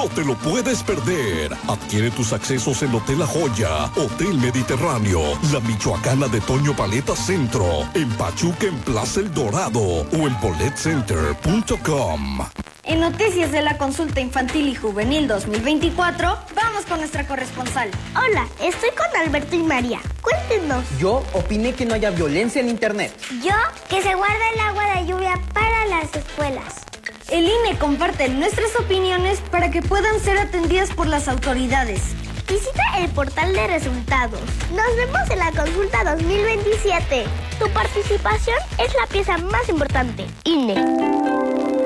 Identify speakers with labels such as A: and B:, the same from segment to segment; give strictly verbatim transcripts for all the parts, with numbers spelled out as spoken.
A: no te lo puedes perder. Adquiere tus accesos en Hotel La Joya, Hotel Mediterráneo, La Michoacana de Toño Paleta Centro, en Pachuca en Plaza El Dorado o en bolet center punto com.
B: En noticias de la consulta infantil y juvenil dos mil veinticuatro, vamos con nuestra corresponsal.
C: Hola, estoy con Alberto y María. Cuéntenos.
D: Yo opiné que no haya violencia en internet.
C: Yo, que se guarde el agua de lluvia para las escuelas.
B: El I N E comparte nuestras opiniones para que puedan ser atendidas por las autoridades.
C: Visita el portal de resultados. Nos vemos en la consulta dos mil veintisiete. Tu participación es la pieza más importante. I N E.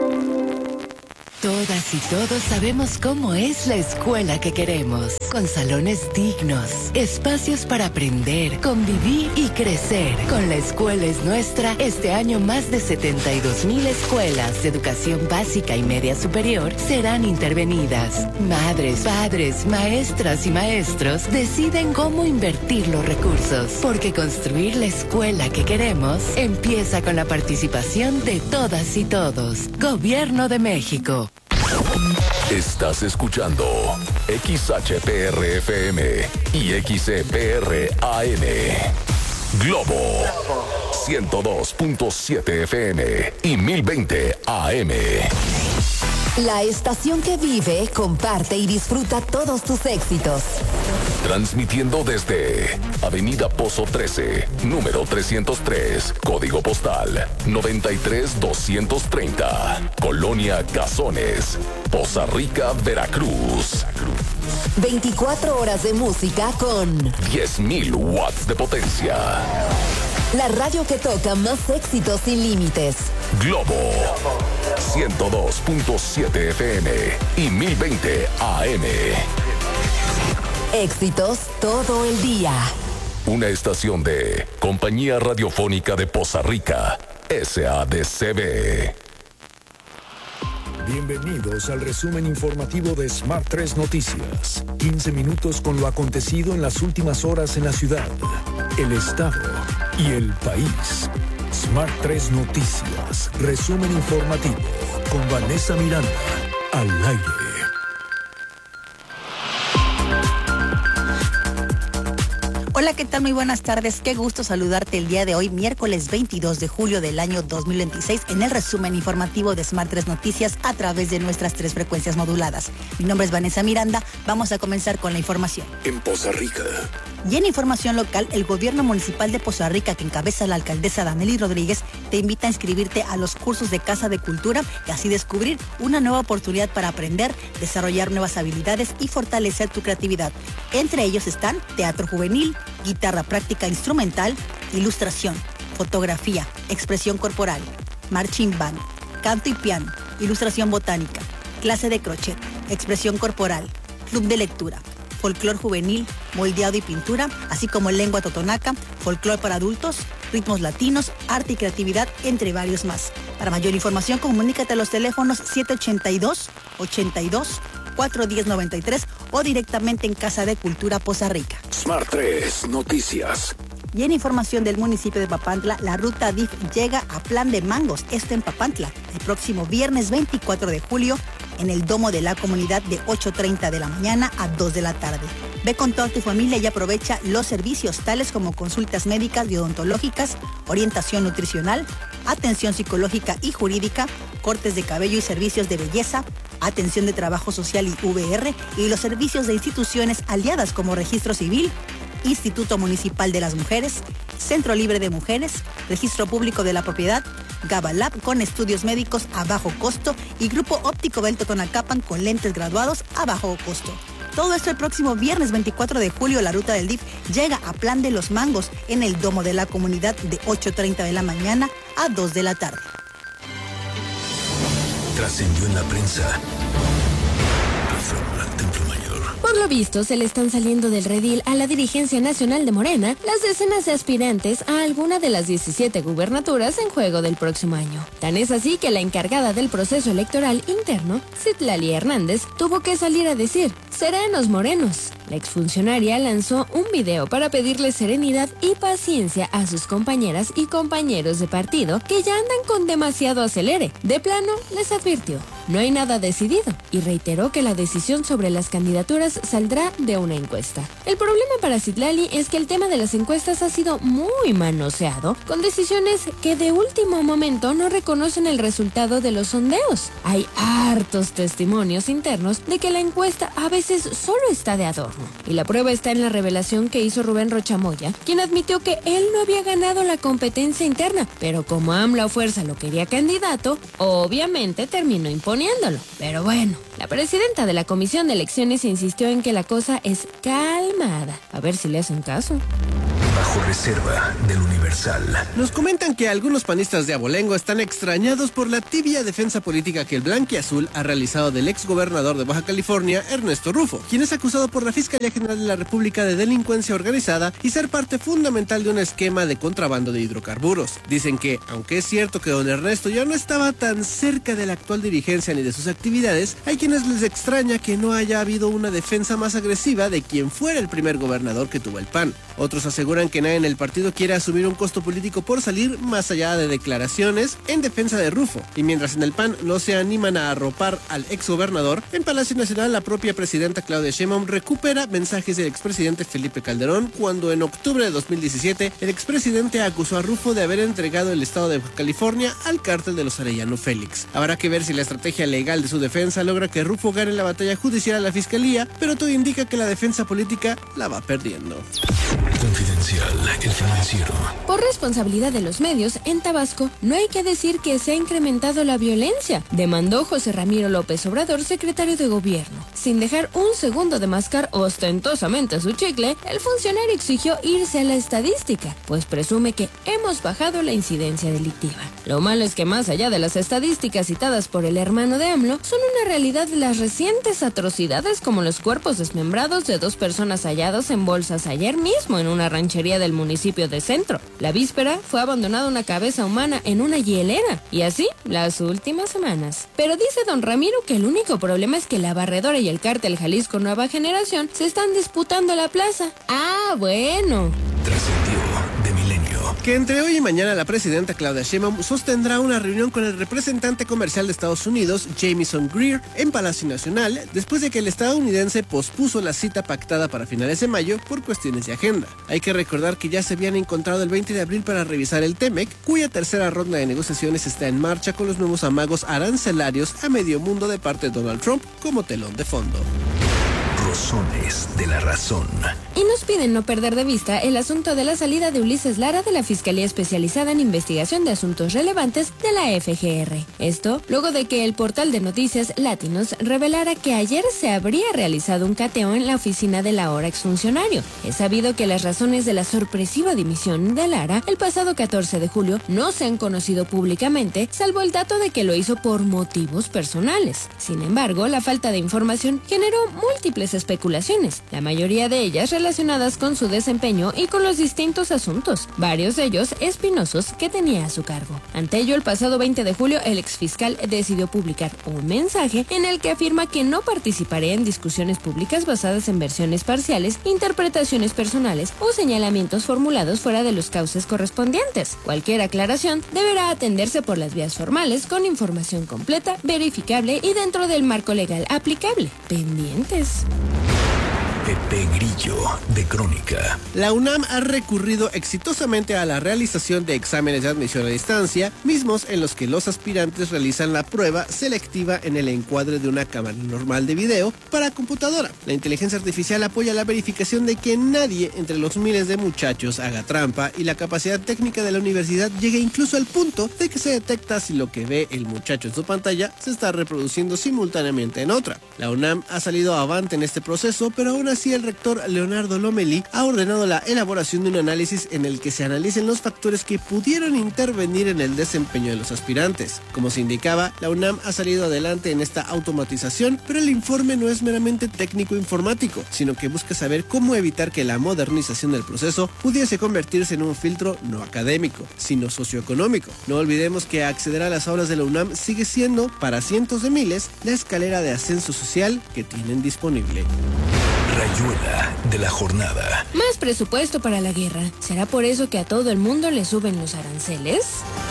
E: Todas y todos sabemos cómo es la escuela que queremos, con salones dignos, espacios para aprender, convivir y crecer. Con La Escuela es Nuestra, este año más de setenta y dos mil escuelas de educación básica y media superior serán intervenidas. Madres, padres, maestras y maestros deciden cómo invertir los recursos, porque construir la escuela que queremos empieza con la participación de todas y todos. Gobierno de México.
F: Estás escuchando X H P R F M y X E P R A M. Globo ciento dos punto siete F M y mil veinte A M.
G: La estación que vive, comparte y disfruta todos tus éxitos.
F: Transmitiendo desde Avenida Pozo trece, número trescientos tres, código postal noventa y tres doscientos treinta, Colonia Cazones, Poza Rica, Veracruz.
G: veinticuatro horas de música con
F: diez mil watts de potencia.
G: La radio que toca más éxitos sin límites.
F: Globo ciento dos punto siete F M y mil veinte A M.
G: Éxitos todo el día.
F: Una estación de Compañía Radiofónica de Poza Rica, S A D C B.
H: Bienvenidos al resumen informativo de Smart tres Noticias. quince minutos con lo acontecido en las últimas horas en la ciudad, el estado y el país. Smart tres Noticias, resumen informativo con Vanessa Miranda, al aire.
I: Hola, ¿qué tal? Muy buenas tardes. Qué gusto saludarte el día de hoy, miércoles veintidós de julio del año dos mil veintiséis, en el resumen informativo de Smart tres Noticias a través de nuestras tres frecuencias moduladas. Mi nombre es Vanessa Miranda. Vamos a comenzar con la información.
H: En Poza Rica.
I: Y en información local, el gobierno municipal de Poza Rica, que encabeza la alcaldesa Danely Rodríguez, te invita a inscribirte a los cursos de Casa de Cultura y así descubrir una nueva oportunidad para aprender, desarrollar nuevas habilidades y fortalecer tu creatividad. Entre ellos están teatro juvenil, guitarra práctica instrumental, ilustración, fotografía, expresión corporal, marching band, canto y piano, ilustración botánica, clase de crochet, expresión corporal, club de lectura, folclor juvenil, moldeado y pintura, así como lengua totonaca, folclor para adultos, ritmos latinos, arte y creatividad, entre varios más. Para mayor información, comunícate a los teléfonos siete ochenta y dos, ochenta y dos, cuatro diez noventa y tres o directamente en Casa de Cultura Poza Rica.
H: Smart tres Noticias.
I: Y en información del municipio de Papantla, la ruta D I F llega a Plan de Mangos, esto en Papantla, el próximo viernes veinticuatro de julio, en el Domo de la Comunidad de ocho treinta de la mañana a dos de la tarde. Ve con toda tu familia y aprovecha los servicios tales como consultas médicas y odontológicas, orientación nutricional, atención psicológica y jurídica, cortes de cabello y servicios de belleza, atención de trabajo social y V R y los servicios de instituciones aliadas como Registro Civil, Instituto Municipal de las Mujeres, Centro Libre de Mujeres, Registro Público de la Propiedad, Gabalab con estudios médicos a bajo costo y Grupo Óptico Bel Totonacapan con lentes graduados a bajo costo. Todo esto el próximo viernes veinticuatro de julio. La ruta del D I F llega a Plan de los Mangos en el Domo de la Comunidad de ocho treinta de la mañana a dos de la tarde.
H: Trascendió en la prensa. Reforma Templo Mayor.
J: Por lo visto, se le están saliendo del redil a la dirigencia nacional de Morena las decenas de aspirantes a alguna de las diecisiete gubernaturas en juego del próximo año. Tan es así que la encargada del proceso electoral interno, Citlali Hernández, tuvo que salir a decir: serán los morenos, La exfuncionaria lanzó un video para pedirle serenidad y paciencia a sus compañeras y compañeros de partido que ya andan con demasiado acelere. De plano, les advirtió, no hay nada decidido, y reiteró que la decisión sobre las candidaturas saldrá de una encuesta. El problema para Citlali es que el tema de las encuestas ha sido muy manoseado, con decisiones que de último momento no reconocen el resultado de los sondeos. Hay hartos testimonios internos de que la encuesta a veces solo está de adorno. Y la prueba está en la revelación que hizo Rubén Rochamoya, quien admitió que él no había ganado la competencia interna, pero como AMLO a fuerza lo quería candidato, obviamente terminó imponiéndolo. Pero bueno, la presidenta de la Comisión de Elecciones insistió en que la cosa es calmada. A ver si le hacen caso.
K: Bajo reserva del Universal.
L: Nos comentan que algunos panistas de Abolengo están extrañados por la tibia defensa política que el blanquiazul ha realizado del exgobernador de Baja California, Ernesto Rufo, quien es acusado por la Fiscalía General de la República de delincuencia organizada y ser parte fundamental de un esquema de contrabando de hidrocarburos. Dicen que, aunque es cierto que don Ernesto ya no estaba tan cerca de la actual dirigencia ni de sus actividades, hay quienes les extraña que no haya habido una defensa más agresiva de quien fuera el primer gobernador que tuvo el P A N. Otros aseguran que nadie en el partido quiere asumir un costo político por salir más allá de declaraciones en defensa de Rufo. Y mientras en el P A N no se animan a arropar al exgobernador, en Palacio Nacional la propia presidenta Claudia Sheinbaum recupera mensajes del expresidente Felipe Calderón cuando en octubre de dos mil diecisiete el expresidente acusó a Rufo de haber entregado el estado de Baja California al cártel de los Arellano Félix. Habrá que ver si la estrategia legal de su defensa logra que Rufo gane la batalla judicial a la fiscalía, pero todo indica que la defensa política la va perdiendo.
K: Confidencial, el financiero.
J: Por responsabilidad de los medios, en Tabasco no hay que decir que se ha incrementado la violencia, demandó José Ramiro López Obrador, secretario de Gobierno. Sin dejar un segundo de mascar ostentosamente su chicle, el funcionario exigió irse a la estadística, pues presume que hemos bajado la incidencia delictiva. Lo malo es que más allá de las estadísticas citadas por el hermano de AMLO, son una realidad las recientes atrocidades como los cuerpos desmembrados de dos personas hallados en bolsas ayer mismo en una ranchería del municipio de Centro. La víspera fue abandonada una cabeza humana en una hielera, y así las últimas semanas. Pero dice don Ramiro que el único problema es que la barredora y el cártel Jalisco Nueva Generación se están disputando la plaza. Ah, bueno.
K: Trascendió de Milenio.
L: Que entre hoy y mañana la presidenta Claudia Sheinbaum sostendrá una reunión con el representante comercial de Estados Unidos, Jamieson Greer, en Palacio Nacional, después de que el estadounidense pospuso la cita pactada para finales de mayo por cuestiones de agenda. Hay que recordar que ya se habían encontrado el veinte de abril para revisar el TEMEC, cuya tercera ronda de negociaciones está en marcha con los nuevos amagos arancelarios a medio mundo de parte de Donald Trump como telón de fondo.
K: Razones de la razón.
J: Y nos piden no perder de vista el asunto de la salida de Ulises Lara de la Fiscalía Especializada en Investigación de Asuntos Relevantes de la F G R. Esto luego de que el portal de noticias Latinos revelara que ayer se habría realizado un cateo en la oficina del ahora exfuncionario. Es sabido que las razones de la sorpresiva dimisión de Lara el pasado catorce de julio no se han conocido públicamente, salvo el dato de que lo hizo por motivos personales. Sin embargo, la falta de información generó múltiples especulaciones, la mayoría de ellas relacionadas con su desempeño y con los distintos asuntos, varios de ellos espinosos que tenía a su cargo. Ante ello, el pasado veinte de julio, el exfiscal decidió publicar un mensaje en el que afirma que no participaría en discusiones públicas basadas en versiones parciales, interpretaciones personales o señalamientos formulados fuera de los cauces correspondientes. Cualquier aclaración deberá atenderse por las vías formales con información completa, verificable y dentro del marco legal aplicable. Pendientes.
K: Pepe Grillo, de Crónica.
L: La UNAM ha recurrido exitosamente a la realización de exámenes de admisión a distancia, mismos en los que los aspirantes realizan la prueba selectiva en el encuadre de una cámara normal de video para computadora. La inteligencia artificial apoya la verificación de que nadie entre los miles de muchachos haga trampa, y la capacidad técnica de la universidad llega incluso al punto de que se detecta si lo que ve el muchacho en su pantalla se está reproduciendo simultáneamente en otra. La UNAM ha salido avante en este proceso, pero aún así el rector Leonardo Lomelí ha ordenado la elaboración de un análisis en el que se analicen los factores que pudieron intervenir en el desempeño de los aspirantes. Como se indicaba, la UNAM ha salido adelante en esta automatización, pero el informe no es meramente técnico-informático, sino que busca saber cómo evitar que la modernización del proceso pudiese convertirse en un filtro no académico, sino socioeconómico. No olvidemos que acceder a las aulas de la UNAM sigue siendo, para cientos de miles, la escalera de ascenso social que tienen disponible.
K: Rayuela de la jornada.
J: Más presupuesto para la guerra. ¿Será por eso que a todo el mundo le suben los aranceles?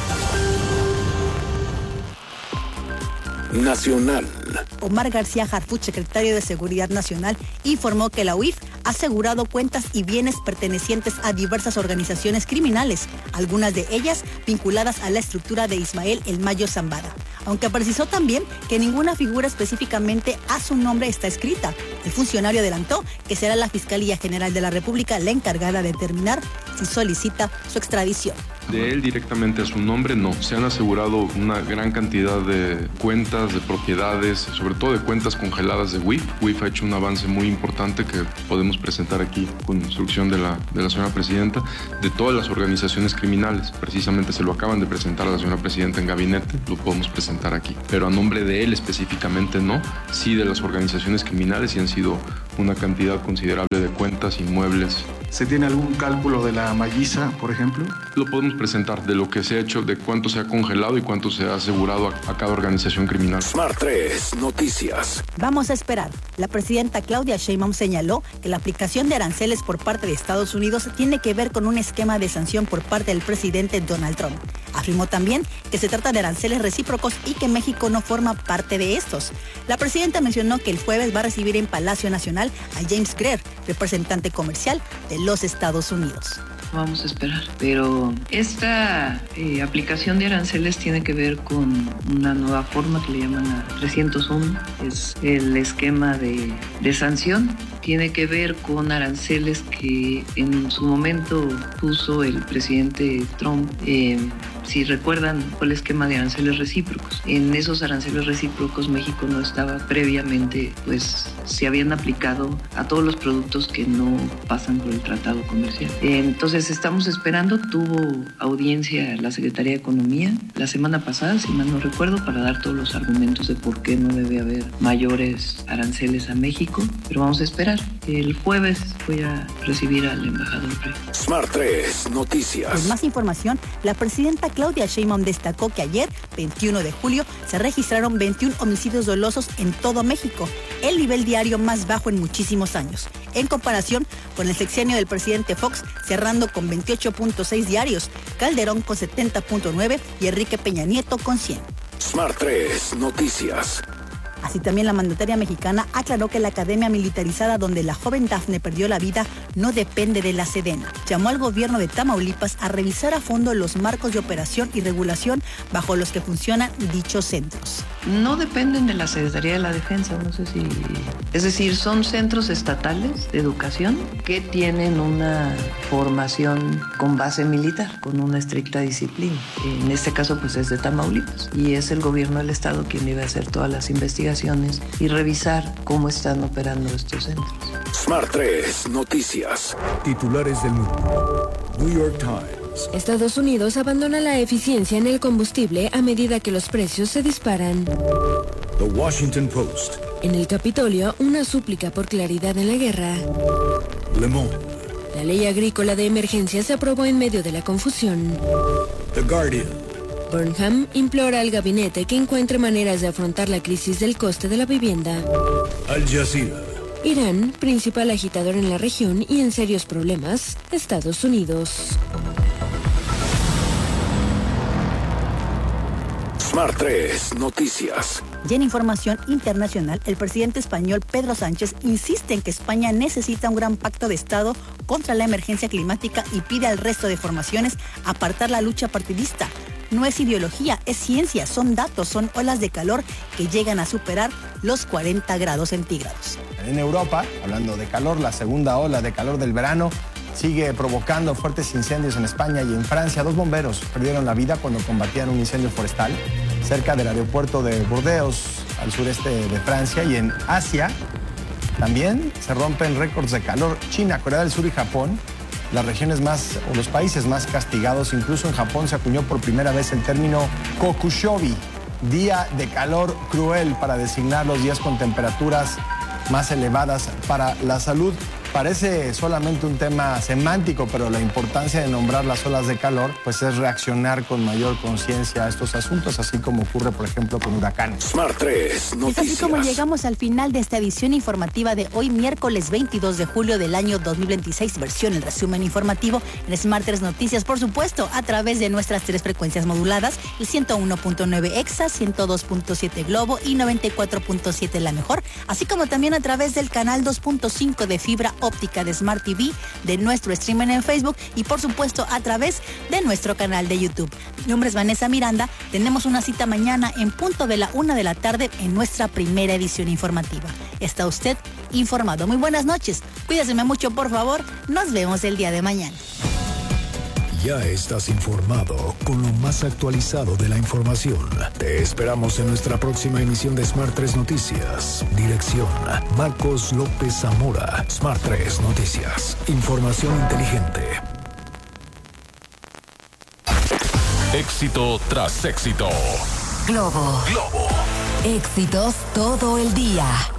H: Nacional.
I: Omar García Harfuch, secretario de Seguridad Nacional, informó que la U I F ha asegurado cuentas y bienes pertenecientes a diversas organizaciones criminales, algunas de ellas vinculadas a la estructura de Ismael El Mayo Zambada, aunque precisó también que ninguna figura específicamente a su nombre está escrita. El funcionario adelantó que será la Fiscalía General de la República la encargada de determinar si solicita su extradición.
M: De él directamente a su nombre, no. Se han asegurado una gran cantidad de cuentas, de propiedades, sobre todo de cuentas congeladas de U I F. U I F ha hecho un avance muy importante que podemos presentar aquí con instrucción de la, de la señora presidenta, de todas las organizaciones criminales. Precisamente se lo acaban de presentar a la señora presidenta en gabinete, lo podemos presentar aquí. Pero a nombre de él específicamente no, sí de las organizaciones criminales, y han sido una cantidad considerable de cuentas, inmuebles.
N: ¿Se tiene algún cálculo de la malliza, por ejemplo?
M: Lo podemos presentar, de lo que se ha hecho, de cuánto se ha congelado y cuánto se ha asegurado a, a cada organización criminal.
H: Smart tres Noticias.
I: Vamos a esperar. La presidenta Claudia Sheinbaum señaló que la aplicación de aranceles por parte de Estados Unidos tiene que ver con un esquema de sanción por parte del presidente Donald Trump. Afirmó también que se trata de aranceles recíprocos y que México no forma parte de estos. La presidenta mencionó que el jueves va a recibir en Palacio Nacional a James Greer, representante comercial de los Estados Unidos.
O: Vamos a esperar. Pero esta eh, aplicación de aranceles tiene que ver con una nueva forma que le llaman a trescientos uno. Es el esquema de, de sanción. Tiene que ver con aranceles que en su momento puso el presidente Trump. Eh, si recuerdan, fue el esquema de aranceles recíprocos. En esos aranceles recíprocos México no estaba previamente, pues se habían aplicado a todos los productos que no pasan por el tratado comercial. Eh, entonces estamos esperando, tuvo audiencia la Secretaría de Economía la semana pasada, si mal no recuerdo, para dar todos los argumentos de por qué no debe haber mayores aranceles a México, pero vamos a esperar. El jueves voy a recibir al embajador Rey.
H: Smart tres Noticias.
I: Con más información, la presidenta Claudia Sheinbaum destacó que ayer, veintiuno de julio, se registraron veintiún homicidios dolosos en todo México, el nivel diario más bajo en muchísimos años, en comparación con el sexenio del presidente Fox, cerrando con veintiocho punto seis diarios, Calderón con setenta punto nueve y Enrique Peña Nieto con cien.
H: Smart tres Noticias.
I: Así también la mandataria mexicana aclaró que la academia militarizada donde la joven Dafne perdió la vida no depende de la Sedena. Llamó al gobierno de Tamaulipas a revisar a fondo los marcos de operación y regulación bajo los que funcionan dichos centros.
O: No dependen de la Secretaría de la Defensa, no sé si... Es decir, son centros estatales de educación que tienen una formación con base militar, con una estricta disciplina. En este caso, pues es de Tamaulipas y es el gobierno del estado quien iba a hacer todas las investigaciones y revisar cómo están operando estos centros.
H: Smart tres Noticias. Titulares del mundo. New York Times.
J: Estados Unidos abandona la eficiencia en el combustible a medida que los precios se disparan.
H: The Washington Post.
J: En el Capitolio, una súplica por claridad en la guerra.
H: Le Monde.
J: La ley agrícola de emergencia se aprobó en medio de la confusión.
H: The Guardian.
J: Burnham implora al gabinete que encuentre maneras de afrontar la crisis del coste de la vivienda.
H: Al Jazeera.
J: Irán, principal agitador en la región y en serios problemas, Estados Unidos.
H: Smart tres Noticias.
I: Y en información internacional, el presidente español Pedro Sánchez insiste en que España necesita un gran pacto de Estado contra la emergencia climática y pide al resto de formaciones apartar la lucha partidista. No es ideología, es ciencia, son datos, son olas de calor que llegan a superar los cuarenta grados centígrados.
P: En Europa, hablando de calor, la segunda ola de calor del verano sigue provocando fuertes incendios en España y en Francia. Dos bomberos perdieron la vida cuando combatían un incendio forestal cerca del aeropuerto de Burdeos, al sureste de Francia. Y en Asia también se rompen récords de calor. China, Corea del Sur y Japón, las regiones más, o los países más castigados. Incluso en Japón se acuñó por primera vez el término Kokushobi, día de calor cruel, para designar los días con temperaturas más elevadas para la salud. Parece solamente un tema semántico, pero la importancia de nombrar las olas de calor pues es reaccionar con mayor conciencia a estos asuntos, así como ocurre, por ejemplo, con huracanes.
F: Smart tres Noticias.
I: Es así como llegamos al final de esta edición informativa de hoy, miércoles veintidós de julio del año dos mil veintiséis, versión el resumen informativo en Smart tres Noticias, por supuesto, a través de nuestras tres frecuencias moduladas, el ciento uno punto nueve Exa, ciento dos punto siete Globo y noventa y cuatro punto siete La Mejor, así como también a través del canal dos punto cinco de fibra óptica de Smart T V, de nuestro streaming en Facebook y por supuesto a través de nuestro canal de YouTube. Mi nombre es Vanessa Miranda, tenemos una cita mañana en punto de la una de la tarde en nuestra primera edición informativa. Está usted informado. Muy buenas noches, cuídese mucho por favor, nos vemos el día de mañana.
H: Ya estás informado con lo más actualizado de la información. Te esperamos en nuestra próxima emisión de Smart tres Noticias. Dirección: Marcos López Zamora. Smart tres Noticias. Información inteligente.
F: Éxito tras éxito.
G: Globo.
F: Globo.
G: Éxitos todo el día.